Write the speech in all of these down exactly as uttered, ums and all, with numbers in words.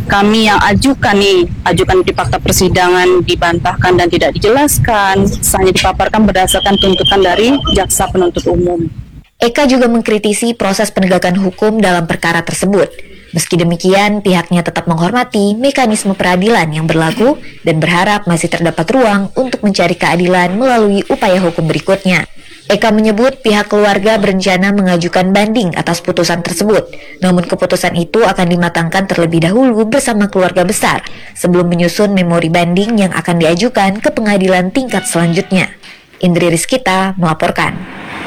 kami yang ajukan nih, ajukan di fakta persidangan dibantahkan dan tidak dijelaskan, hanya dipaparkan berdasarkan tuntutan dari jaksa penuntut umum. Eka juga mengkritisi proses penegakan hukum dalam perkara tersebut. Meski demikian, pihaknya tetap menghormati mekanisme peradilan yang berlaku dan berharap masih terdapat ruang untuk mencari keadilan melalui upaya hukum berikutnya. Eka menyebut pihak keluarga berencana mengajukan banding atas putusan tersebut. Namun keputusan itu akan dimatangkan terlebih dahulu bersama keluarga besar sebelum menyusun memori banding yang akan diajukan ke pengadilan tingkat selanjutnya. Indri Rizkita melaporkan.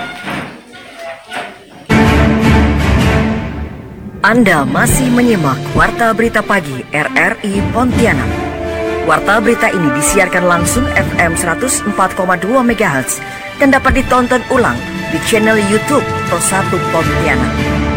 Anda masih menyimak Warta Berita Pagi R R I Pontianak. Warta berita ini disiarkan langsung F M seratus empat koma dua megahertz dan dapat ditonton ulang di channel YouTube Pro satu Pontianak.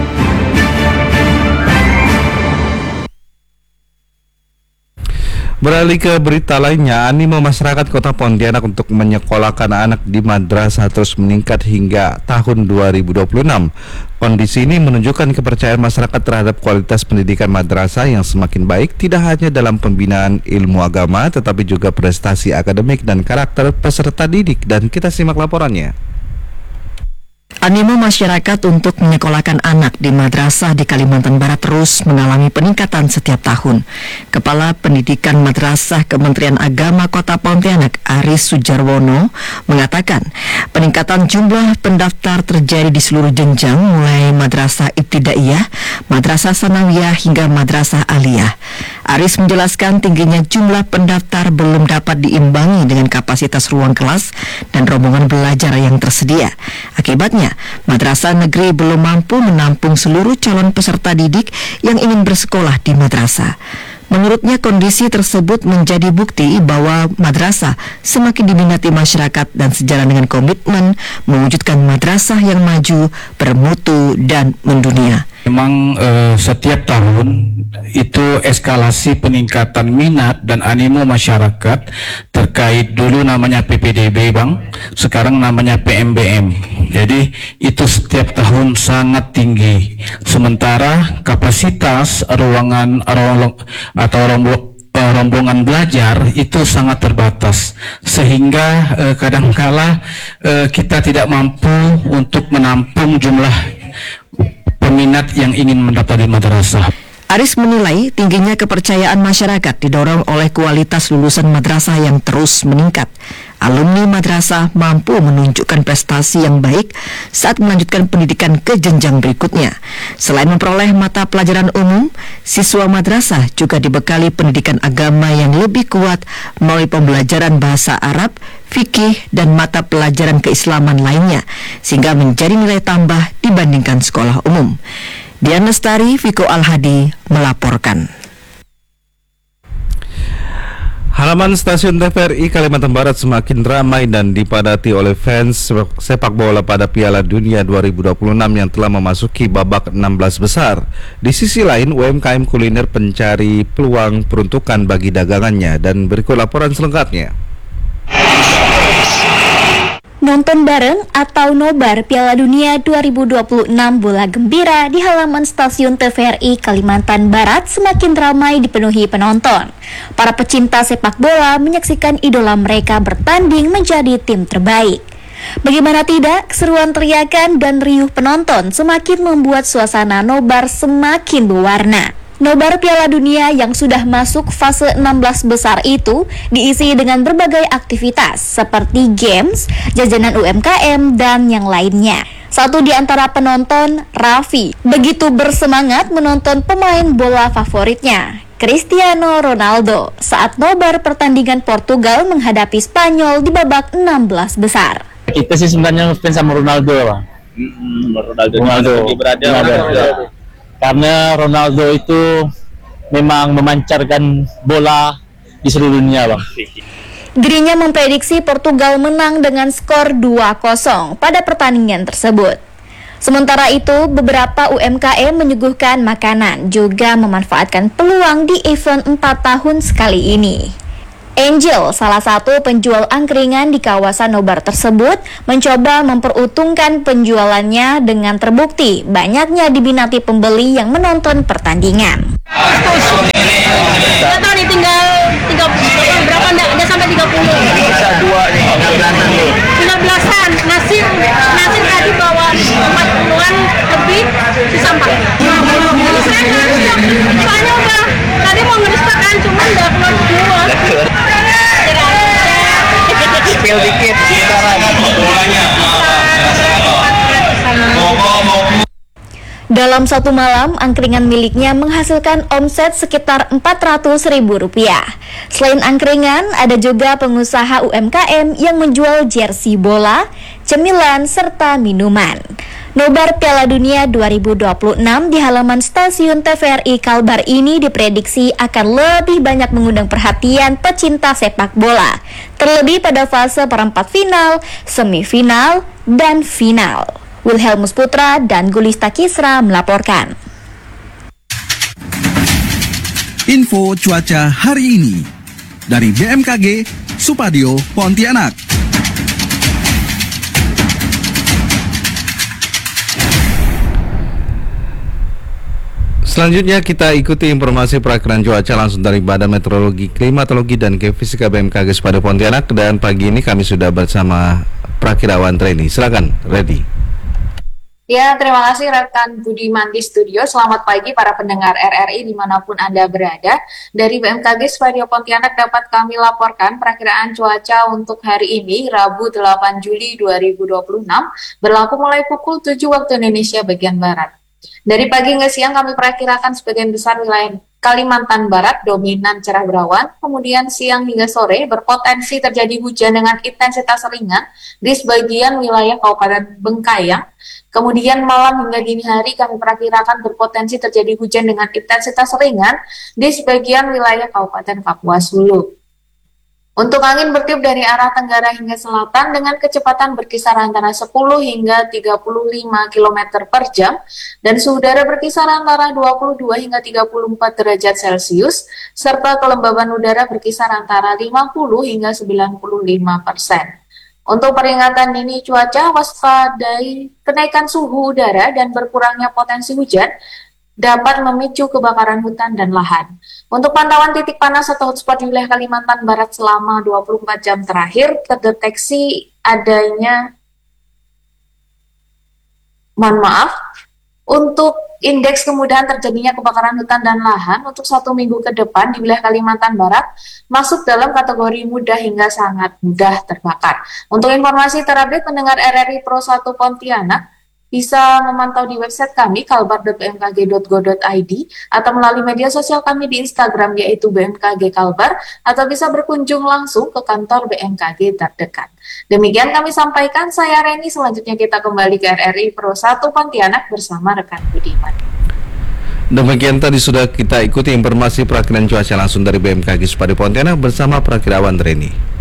Beralih ke berita lainnya, animo masyarakat Kota Pontianak untuk menyekolahkan anak di madrasah terus meningkat hingga tahun dua ribu dua puluh enam. Kondisi ini menunjukkan kepercayaan masyarakat terhadap kualitas pendidikan madrasah yang semakin baik, tidak hanya dalam pembinaan ilmu agama, tetapi juga prestasi akademik dan karakter peserta didik. Dan kita simak laporannya. Animo masyarakat untuk menyekolahkan anak di madrasah di Kalimantan Barat terus mengalami peningkatan setiap tahun. Kepala Pendidikan Madrasah Kementerian Agama Kota Pontianak, Aris Sujarwono, mengatakan peningkatan jumlah pendaftar terjadi di seluruh jenjang mulai madrasah ibtidaiyah, madrasah sanawiyah hingga madrasah aliyah. Aris menjelaskan tingginya jumlah pendaftar belum dapat diimbangi dengan kapasitas ruang kelas dan rombongan belajar yang tersedia. Akibatnya, madrasah negeri belum mampu menampung seluruh calon peserta didik yang ingin bersekolah di madrasah. Menurutnya kondisi tersebut menjadi bukti bahwa madrasah semakin diminati masyarakat dan sejalan dengan komitmen mewujudkan madrasah yang maju, bermutu, dan mendunia. Memang eh, setiap tahun itu eskalasi peningkatan minat dan animo masyarakat terkait dulu namanya P P D B Bang, sekarang namanya P M B M. Jadi itu setiap tahun sangat tinggi. Sementara kapasitas ruangan ruang, atau rombongan rombongan belajar itu sangat terbatas sehingga eh, kadangkala eh, kita tidak mampu untuk menampung jumlah peminat yang ingin mendaftar di madrasah. Aris menilai tingginya kepercayaan masyarakat didorong oleh kualitas lulusan madrasah yang terus meningkat. Alumni madrasah mampu menunjukkan prestasi yang baik saat melanjutkan pendidikan ke jenjang berikutnya. Selain memperoleh mata pelajaran umum, siswa madrasah juga dibekali pendidikan agama yang lebih kuat melalui pembelajaran bahasa Arab, fikih, dan mata pelajaran keislaman lainnya, sehingga menjadi nilai tambah dibandingkan sekolah umum. Dian Lestari, Viko Al-Hadi melaporkan. Halaman stasiun T V R I Kalimantan Barat semakin ramai dan dipadati oleh fans sepak bola pada Piala Dunia dua ribu dua puluh enam yang telah memasuki babak enam belas besar. Di sisi lain, U M K M kuliner mencari peluang peruntukan bagi dagangannya, dan berikut laporan selengkapnya. Nonton bareng atau nobar Piala Dunia dua ribu dua puluh enam bola gembira di halaman stasiun T V R I Kalimantan Barat semakin ramai dipenuhi penonton. Para pecinta sepak bola menyaksikan idola mereka bertanding menjadi tim terbaik. Bagaimana tidak, keseruan teriakan dan riuh penonton semakin membuat suasana nobar semakin berwarna. Nobar Piala Dunia yang sudah masuk fase enam belas besar itu diisi dengan berbagai aktivitas seperti games, jajanan U M K M, dan yang lainnya. Satu di antara penonton, Raffi, begitu bersemangat menonton pemain bola favoritnya, Cristiano Ronaldo, saat nobar pertandingan Portugal menghadapi Spanyol di babak enam belas besar. Kita sih sebenarnya fans sama Ronaldo, Bang. Mm-hmm, Ronaldo, Ronaldo. berada, Ronaldo. Ronaldo. Karena Ronaldo itu memang memancarkan bola di seluruh dunia, Bang. Dirinya memprediksi Portugal menang dengan skor dua kosong pada pertandingan tersebut. Sementara itu, beberapa U M K M menyuguhkan makanan, juga memanfaatkan peluang di event empat tahun sekali ini. Angel, salah satu penjual angkringan di kawasan nobar tersebut, mencoba memperuntukkan penjualannya dengan terbukti banyaknya diminati pembeli yang menonton pertandingan. Dalam satu malam, angkringan miliknya menghasilkan omset sekitar empat ratus ribu rupiah. Selain angkringan, ada juga pengusaha U M K M yang menjual jersey bola, cemilan, serta minuman. Nobar Piala Dunia dua ribu dua puluh enam di halaman stasiun T V R I Kalbar ini diprediksi akan lebih banyak mengundang perhatian pecinta sepak bola, terlebih pada fase perempat final, semifinal, dan final. Wilhelmus Putra dan Gulista Kisra melaporkan. Info cuaca hari ini dari B M K G Supadio Pontianak. Selanjutnya kita ikuti informasi perakiraan cuaca langsung dari Badan Meteorologi, Klimatologi, dan Geofisika B M K G Supadio Pontianak. Dan pagi ini kami sudah bersama Prakirawan Reni. Silakan, ready. Ya, terima kasih rekan Budiman di studio. Selamat pagi para pendengar R R I dimanapun Anda berada. Dari B M K G Supadio Pontianak dapat kami laporkan perakiraan cuaca untuk hari ini, Rabu delapan Juli dua ribu dua puluh enam, berlaku mulai pukul tujuh waktu Indonesia bagian Barat. Dari pagi hingga siang kami perakirakan sebagian besar wilayah Kalimantan Barat dominan cerah berawan, kemudian siang hingga sore berpotensi terjadi hujan dengan intensitas ringan di sebagian wilayah Kabupaten Bengkayang. Kemudian malam hingga dini hari kami perkirakan berpotensi terjadi hujan dengan intensitas ringan di sebagian wilayah Kabupaten Kapuas Hulu. Untuk angin bertiup dari arah tenggara hingga selatan dengan kecepatan berkisar antara sepuluh hingga tiga puluh lima kilometer per jam dan suhu udara berkisar antara dua puluh dua hingga tiga puluh empat derajat Celcius serta kelembaban udara berkisar antara lima puluh hingga sembilan puluh lima persen. Untuk peringatan dini cuaca, waspadai kenaikan suhu udara dan berkurangnya potensi hujan dapat memicu kebakaran hutan dan lahan. Untuk pantauan titik panas atau hotspot di wilayah Kalimantan Barat selama dua puluh empat jam terakhir, terdeteksi adanya, mohon maaf, untuk indeks kemudahan terjadinya kebakaran hutan dan lahan untuk satu minggu ke depan di wilayah Kalimantan Barat masuk dalam kategori mudah hingga sangat mudah terbakar. Untuk informasi terupdate pendengar R R I Pro satu Pontianak, bisa memantau di website kami kalbar dot b m k g dot go dot i d atau melalui media sosial kami di Instagram yaitu B M K G Kalbar, atau bisa berkunjung langsung ke kantor B M K G terdekat. Demikian kami sampaikan, saya Reni. Selanjutnya kita kembali ke R R I Pro satu Pontianak bersama rekan Budiman. Demikian tadi sudah kita ikuti informasi perakiraan cuaca langsung dari B M K G Supadio Pontianak bersama Prakirawan Reni.